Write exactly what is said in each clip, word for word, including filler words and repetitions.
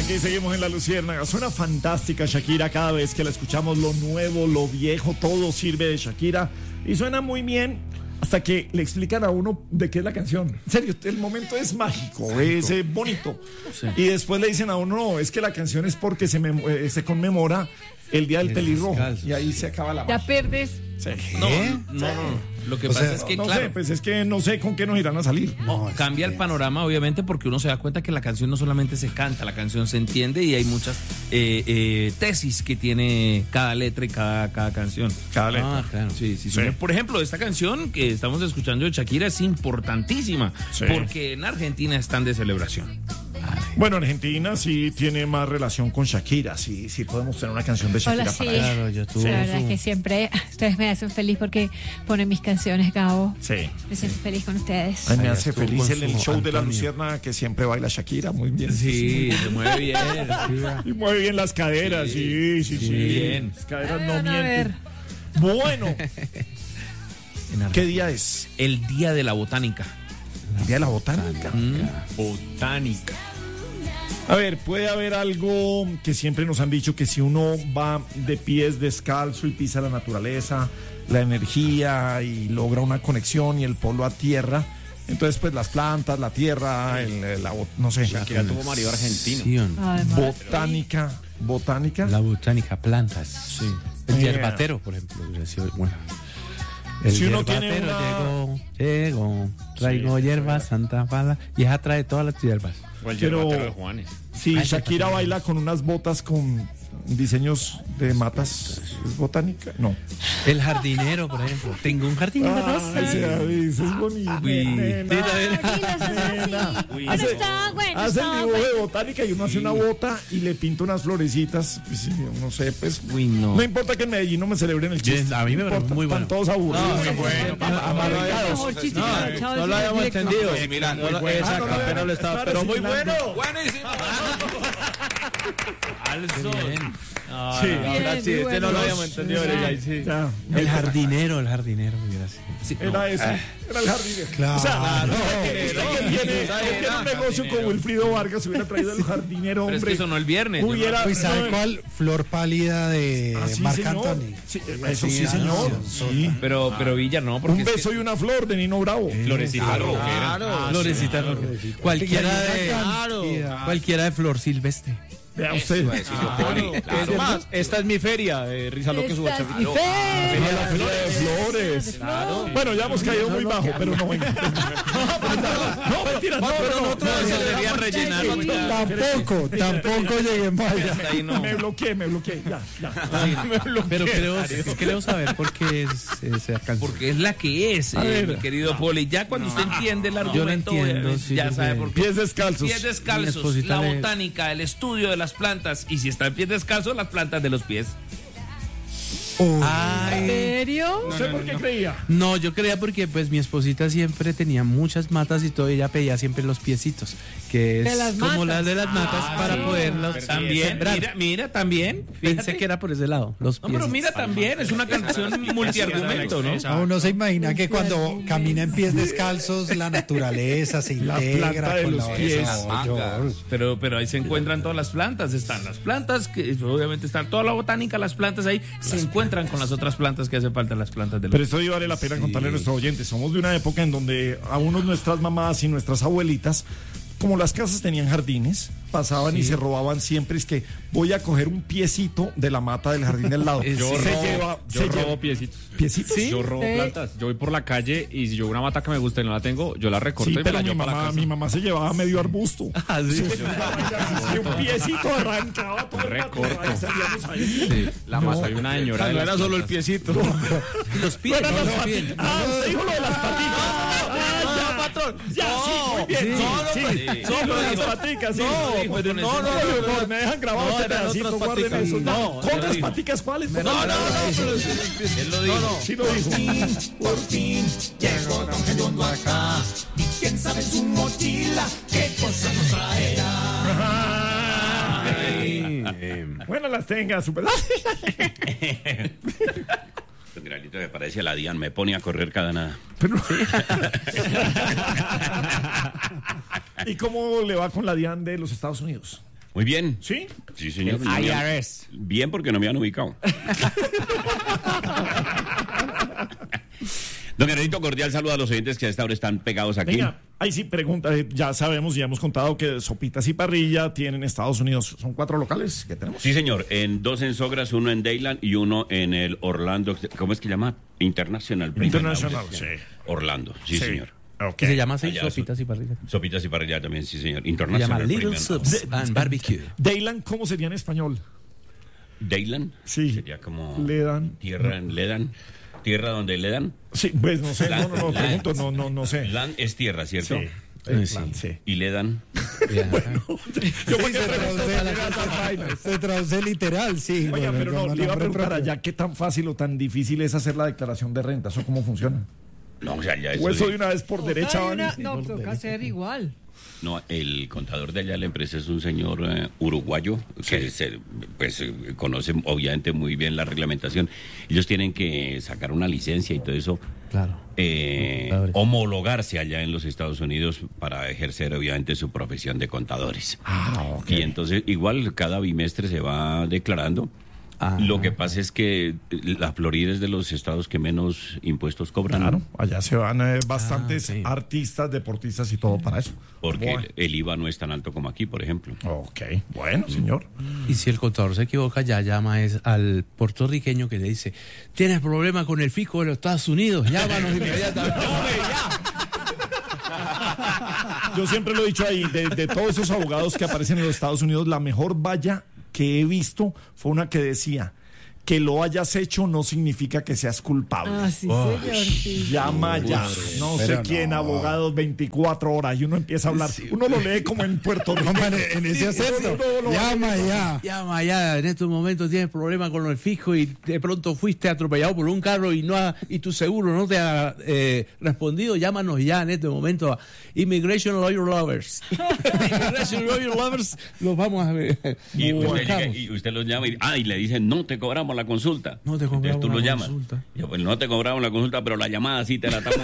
Aquí seguimos en La Luciérnaga. Suena fantástica Shakira. Cada vez que la escuchamos, lo nuevo, lo viejo, todo sirve de Shakira. Y suena muy bien hasta que le explican a uno de qué es la canción. En serio, el momento es mágico, es eh, bonito. Sí. Y después le dicen a uno, no, es que la canción es porque se, mem- eh, se conmemora el Día del Pelirrojo. Y ahí se acaba la magia. Ya perdes. Sí. No, no, no. Lo que o pasa sea, es que, no, no claro. sé, pues es que no sé con qué nos irán a salir. No, cambia el panorama, obviamente, porque uno se da cuenta que la canción no solamente se canta, la canción se entiende y hay muchas eh, eh, tesis que tiene cada letra y cada, cada canción. Cada letra. Ah, claro. Sí, sí, sí. Sí. Por ejemplo, esta canción que estamos escuchando de Shakira es importantísima Sí. porque en Argentina están de celebración. Bueno, Argentina sí tiene más relación con Shakira. Sí, sí podemos tener una canción de Shakira Hola, sí. para eso. Claro, yo tuve La verdad es que siempre ustedes me hacen feliz porque ponen mis canciones, Gabo. Sí. Me siento feliz con ustedes. Ay, me Ahí hace estuvo feliz con el, el su show de la Antonio. Luciérnaga que siempre baila Shakira. Muy bien. Sí, se mueve bien. Y mueve bien las caderas. Sí, sí, sí. sí. Bien. Las caderas no Van a ver. mienten. Bueno, En Argentina. ¿qué día es? El Día de la Botánica. El Día de la Botánica. Mm, Botánica. A ver, puede haber algo que siempre nos han dicho, que si uno va de pies descalzo y pisa la naturaleza, la energía y logra una conexión y el polo a tierra, entonces pues las plantas, la tierra, el, la, no sé, Ya tuvo marido argentino. Sí, o no. Además, botánica, botánica. La botánica, plantas. Sí. El Yeah. yerbatero, por ejemplo. hubiera sido- Bueno. El Si uno tiene yerbatero una- llegó, llegó, traigo Sí, hierbas, Santa Fala, y ella trae todas las hierbas. O el Pero- yerbatero de Juanes. Si Ay, Shakira botánica. baila con unas botas con diseños de matas, ¿es botánica? No. El jardinero, por ejemplo. Tengo un jardín de rosas. Ay, sí, David, eso es bonito. nena. Ah, Uy, bueno, no. está bueno. Hace el está dibujo bueno. de botánica y uno hace una bota y le pinta unas florecitas. Pues, sí, no sé, pues. Uy, no. No importa que en Medellín no me celebren el chiste. A mí me no parece importa, muy bueno. Están todos aburridos. No, muy bueno. Amargados. Mejor chiste que el chavo No de lo habíamos directo. entendido. Eh, mira, No lo- muy bueno. exacto, Ah, no, no, pero no, lo estaba- claro, pero sí, muy claro. bueno. Buenísimo. Al sol. Bien. Ah, Sí. no. Ahora Bien, sí, muy este no bueno. lo habíamos entendido. Sí. Ahí sí. Ya. El jardinero, el jardinero, hubiera sido. Sí, no. Era eso. Era el jardinero. Claro. O sea, No, usted que- usted que tiene, usted que tiene un negocio con Wilfrido Vargas hubiera traído el jardinero, Pero es hombre. que sonó el viernes. yo no- Hubiera- Pues ¿sabe cuál? Flor pálida de Ah, sí, Marc señor. Anthony. Sí, eso sí, señor. Sí. Pero, pero Villa no, porque Un es que- beso y una flor de Nino Bravo. Florecita rockera. Claro. Florecita roja. Cualquiera de. Cantidad. Cualquiera de flor silvestre. Vea usted. Es más, esta es mi feria, eh, Risa Loque su Esta es mi bachata. fe. La feria de flores. Claro. Bueno, ya hemos caído muy bajo, pero no venga. No, mentira, no, pero no, no, no, eso debería rellenar un- Tampoco, tampoco llegué más allá. ahí no. Me bloqueé, me bloqueé. Ya, ya. Pero creo, creo saber por qué es esa canción. Porque es la que es, A eh, ver. mi querido Poli. Ya cuando usted entiende el Yo lo argumento, entiendo, eh, sí, ya yo sabe sé. por qué. Pies descalzos. Pies Mi descalzos, esposita la le- botánica, el estudio de las plantas. Y si está en pies descalzos, las plantas de los pies. ¿En Ay, serio? No sé por qué creía. no, yo creía porque pues mi esposita siempre tenía muchas matas y todo, ella pedía siempre los piecitos, que De es las como matas. las de las matas para poderlos También, sembrar. mira, mira, también. Pensé Fíjate. que era por ese lado, los No, pero piecitos. mira también, es una canción multiargumento, ¿no? Uno se imagina que cuando camina en pies descalzos la naturaleza se La integra planta de con los la pies. No, Pero, pero ahí se encuentran todas las plantas, están las plantas, que obviamente están toda la botánica, las plantas ahí, se encuentran con las otras plantas que hace falta, las plantas de los Pero esto sí vale la pena contarle a nuestros oyentes. Somos de una época en donde a unos nuestras mamás y nuestras abuelitas, como las casas tenían jardines, pasaban y se robaban siempre. Es que voy a coger un piecito de la mata del jardín del lado. Yo se robo, lleva, yo se robo lleva piecitos. piecitos. Yo robo Sí. plantas. Yo voy por la calle y si yo veo una mata que me gusta y no la tengo, yo la recorto Sí, y me pero la mi llevo para la mamá, casa. mi mamá se llevaba medio arbusto. Ah, sí. Sí, un piecito arrancaba todo el Recorto. matorral y salíamos ahí. La más hay una señora. de no las era solo el plantas. piecito. Los pies, Eran no, las los pati- pies. Ah, usted dijo lo de las paticas. Ah, ya, patrón. Ya, sí, muy bien. Sí. Sí, sí, sí, lo de las paticas, sí. No, pero no, no, no, no, por favor, me dejan grabado No, este eran pedacito, otras guarden paticas. eso. No, ¿Otras paticas cuáles? No, no, no, Él lo dijo. sí lo dijo. Por fin llegó Don Gediondo acá. Y quién sabe en su mochila qué cosa nos traerá. Bueno, las tenga, super. Un granito que parece a la Dian, me pone a correr cada nada. Pero... ¿Y cómo le va con la DIAN de los Estados Unidos? Muy bien. ¿Sí? Sí, señor. El I R S. Bien, porque no me han ubicado. Don Gerardito, cordial saludo a los oyentes que a esta hora están pegados aquí. Venga, ahí sí pregunta, eh, ya sabemos, ya hemos contado que Sopitas y Parrilla tienen Estados Unidos, son cuatro locales que tenemos. Sí, señor, en dos en Sogras, uno en Dayland y uno en el Orlando, ¿cómo es que se llama? International. International, sí. Orlando, sí, Sí. señor. Ok. Que se llama así, Allá, sopitas y parrillas. Sopitas y parrilla también, sí, señor. Se International. llama Little Premium. Subs and Barbecue. Dayland, ¿cómo sería en español? Dayland. Sí. Sería como Le dan. tierra, le dan. Tierra donde le dan. Sí, pues no sé, no, no, no, Land. pregunto, no, no, no sé. Land es tierra, ¿cierto? Sí. Eh, sí. Land, sí. Y le dan. Ya. Yo porque se pregunto traduce- para esas vainas. Se traduce literal, sí. Oiga, bueno, pero no, como le iba a nombre preguntar propio. allá qué tan fácil o tan difícil es hacer la declaración de renta, ¿eso cómo funciona? No, o sea, ya eso O eso de- de una vez por derecha, Hay ¿vale? una- no, toca hacer igual. No, el contador de allá de la empresa es un señor eh, uruguayo que se, pues, eh, conoce obviamente muy bien la reglamentación. Ellos tienen que sacar una licencia y todo eso, Claro. eh, Contadores. homologarse allá en los Estados Unidos para ejercer obviamente su profesión de contadores. Ah, ok. Y entonces igual cada bimestre se va declarando. Ah. Lo que pasa es que la Florida es de los estados que menos impuestos cobran. Claro, allá se van eh, bastantes Ah, sí. artistas, deportistas y todo para eso. Porque Bueno. el, el I V A no es tan alto como aquí, por ejemplo. Ok, bueno, señor. Y si el contador se equivoca, ya llama es al puertorriqueño que le dice, tienes problema con el fisco de los Estados Unidos, llámanos inmediatamente. Yo siempre lo he dicho ahí, de, de todos esos abogados que aparecen en los Estados Unidos, la mejor valla que he visto fue una que decía, que lo hayas hecho no significa que seas culpable. Ah, sí, señor, sí. Llama ya, no sé pero quién, no. abogados veinticuatro horas, y uno empieza a hablar, uno lo lee como en Puerto Rico. Hombre, en, en ese acento. no, no, no. Llama ya. Llama ya, en estos momentos tienes problema con el fisco y de pronto fuiste atropellado por un carro y no ha- y tu seguro no te ha eh, respondido, llámanos ya en este momento a Immigration Lawyer Lovers. Immigration Lawyer Lovers, los vamos a ver. Y Los usted, llega buscamos. y usted los llama y, ah, y le dicen, no te cobramos la consulta. No te Entonces cobramos tú la lo llamas. consulta. Y yo, pues no te cobramos la consulta, pero la llamada sí te la estamos.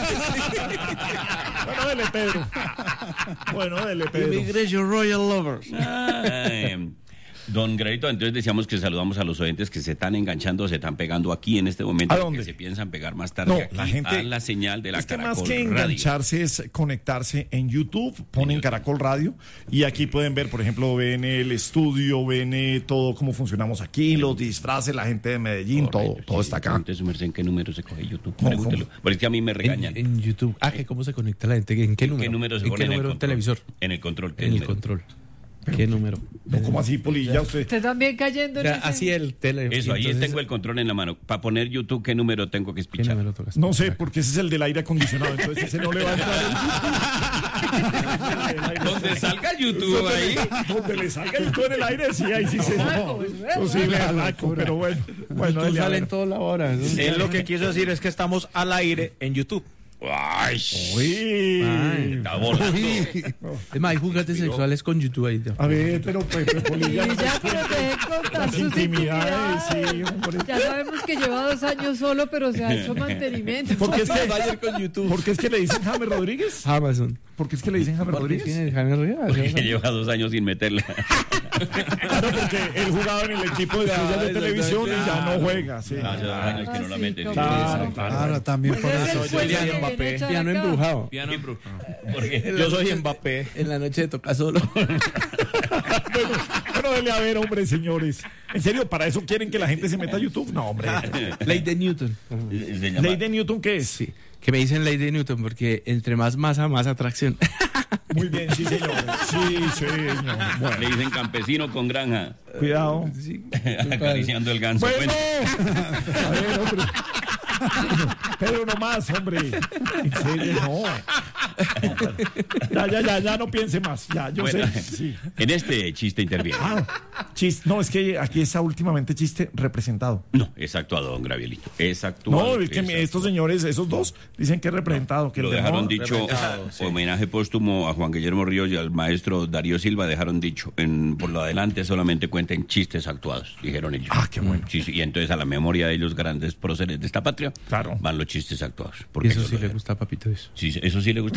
Bueno, dele, Pedro. Bueno, dele, Pedro. Immigration Royal Lovers. Ay, don Gradito, entonces decíamos que saludamos a los oyentes que se están enganchando, se están pegando aquí en este momento. ¿A dónde? Que se piensan pegar más tarde No, aquí, la gente- a la señal de la Es que más Caracol que Radio. engancharse es conectarse en YouTube, ponen Caracol Radio y aquí pueden ver, por ejemplo, ven el estudio, ven eh, todo cómo funcionamos aquí, los disfraces, la gente de Medellín, todo, Correcto, todo sí. está acá. Entonces, su merced, ¿en qué número se coge YouTube? ¿Cómo, Pregúntelo. cómo? Porque es que a mí me En, regañan. en YouTube. Ah, que cómo se conecta la gente. ¿En qué número? ¿Qué número se ¿En pone qué en el número control? televisor? En el control. ¿qué En el número? control. ¿Qué número? No, ¿cómo así, Polilla? Usted. Usted también cayendo O en sea, ese- así el tele. Eso, ahí entonces, tengo el control en la mano. Para poner YouTube, ¿qué número tengo que ¿Qué espichar? número tocas? No sé, porque ese es el del aire acondicionado, entonces ese no le va a entrar. Donde salga YouTube ahí. Donde le salga y todo en el aire, sí, ahí sí se. Saco, es verdad. Posible alaco, pero bueno. Bueno, Tú dele, a sale ver. en toda la hora. Él lo que quiso decir es que estamos al aire en YouTube. ¡Ay! Uy. Está volando. Es más, hay juguetes sexuales con YouTube ahí. A ver, pero Pepe Polilla. Y ya, pero deje contar Las sus intimidades, intimidades. sí, hombre. Ya sabemos que lleva dos años solo, pero se ha hecho mantenimiento. ¿Por qué es que, Ayer con YouTube. ¿por qué es que le dicen James Rodríguez? Amazon. ¿Por qué es que le dicen James ¿Por qué Rodríguez? tiene Jaime Rivera? Que lleva dos años sin meterla. Claro, porque él jugaba en el equipo de estrellas de televisión y ya no juega. Sí. Hace dos años que no la Ah, mete. sí, sí. Claro, Claro, también por Ese es eso. el puente Kylian que Mbappé. viene a echar Piano acá. embrujado. Piano embrujado. Porque Yo soy Mbappé. En la noche toca solo. Bueno, bueno, dele a ver, hombre, señores. ¿En serio, para eso quieren que la gente se meta a YouTube? No, hombre. Ley de Newton. se llama- ¿Ley de Newton qué es? Sí. Que me dicen ley de Newton porque entre más masa, más atracción. Muy bien, sí, señor. Sí, señor. Bueno, Le dicen campesino con granja. cuidado. Sí. Acariciando el ganso. Bueno. Bueno, A ver, hombre. Pedro, no más, hombre. En serio, no. Ya, ya, ya, ya no piense más. Ya, yo bueno, sé. Sí. en este chiste interviene. Ah, chiste. No, es que aquí está últimamente chiste representado. No, es actuado, don Gravielito. Es actuado. No, es que es mi- estos señores, esos dos, dicen que es representado. Que Lo el de dejaron moda- dicho, homenaje póstumo a Juan Guillermo Ríos y al maestro Darío Silva, dejaron dicho, en, por lo adelante solamente cuenten chistes actuados, dijeron ellos. Ah, qué bueno. Sí, sí, y entonces a la memoria de ellos grandes próceres de esta patria, Claro. van los chistes actuados. Y Porque eso eso sí lo- le gusta a Papito eso. sí, eso sí le gusta.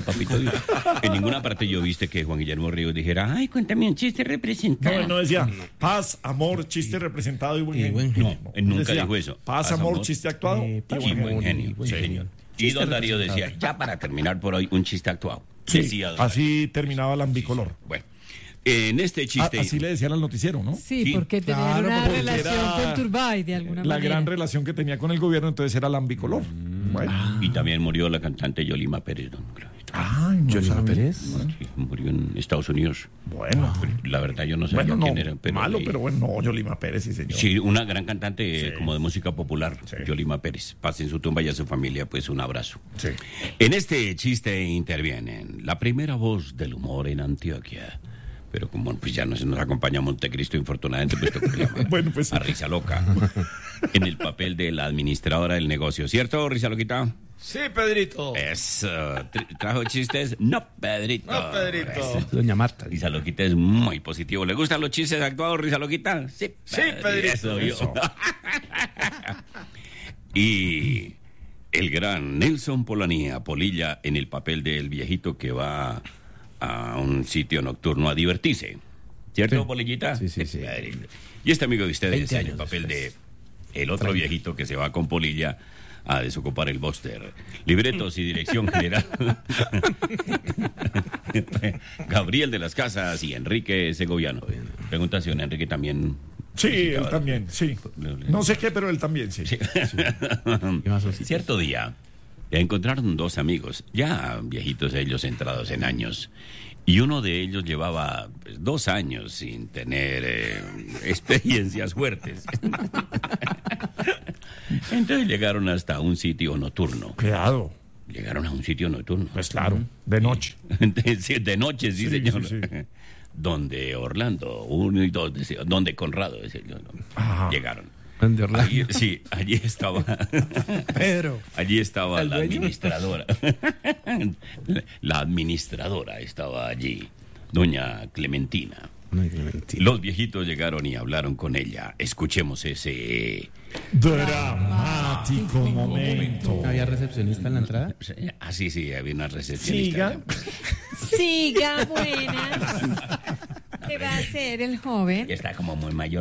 papito Dios. En ninguna parte yo viste que Juan Guillermo Ríos dijera, ay, cuéntame un chiste representado. No, él no decía paz, amor, chiste representado y buen Y genio. buen No, él nunca Decía, dijo eso. Paz, amor, chiste actuado y buen Y buen genio. genio, sí, señor. Y don Darío decía, ya para terminar por hoy, un chiste actuado. Sí, Decía don Darío. así terminaba el ambicolor. Bueno, en este A- chiste... así le decían al noticiero, ¿no? Sí, Sí, porque tenía claro, una porque relación era con Turbay de alguna La manera. gran relación que tenía con el gobierno, entonces era el ambicolor. Bueno. Y también murió la cantante Yolima Pérez, don. Ay, no Yolima sabía. Pérez. Sí, murió en Estados Unidos. Bueno, La verdad yo no sabía bueno, no, quién era. Pero malo, leí. pero bueno, no, Yolima Pérez, sí, señor. Sí, una gran cantante eh, como de música popular, Sí. Yolima Pérez. Paz en su tumba y a su familia, pues un abrazo. Sí. En este chiste intervienen la primera voz del humor en Antioquia. Pero como pues ya nos, nos acompaña Montecristo, infortunadamente, pues toca llamar Bueno, pues sí. a Risa Loca. En el papel de la administradora del negocio. ¿Cierto, Risa Loquita? Sí, Pedrito. Eso. Tra- ¿Trajo chistes? No, Pedrito. No, Pedrito. Eso. Doña Marta. Risa Loquita es muy positivo. ¿Le gustan los chistes actuados, Risa Loquita? Sí, Sí, Pedrito. Eso, yo. Y el gran Nelson Polanía, Polilla, en el papel del viejito que va a un sitio nocturno a divertirse. ¿Cierto, Sí. Polillita? Sí, sí, sí. Pedrito. Y este amigo de ustedes veinte en el años papel de después. el otro viejito que se va con Polilla a desocupar el Buster. Libretos y dirección general. Gabriel de las Casas y Enrique Segoviano. Pregunta si don Enrique también... Sí, él visitaba- también, sí. No sé qué, pero él también, sí. ¿Qué más os- Cierto día, encontraron dos amigos, ya viejitos ellos, entrados en años, y uno de ellos llevaba pues, dos años sin tener eh, experiencias fuertes. Entonces llegaron hasta un sitio nocturno. Cuidado, Llegaron a un sitio nocturno. pues claro, de noche. Sí, de noche, sí, Sí, señor. sí, sí. Donde Orlando, uno y dos, decía, donde Conrado, decía yo, ¿no? Ajá. Llegaron. de Orlando. Allí- sí, allí estaba. Pedro. Allí estaba ¿El la dueño? administradora. La administradora estaba allí, doña Clementina. Ay, Clementina. Los viejitos llegaron y hablaron con ella. Escuchemos ese. Dramático momento. ¿Había recepcionista en la entrada? Ah, sí, sí, había una recepcionista. Siga. Siga, buenas. ¿Qué va a hacer el joven? Ya está como muy mayor.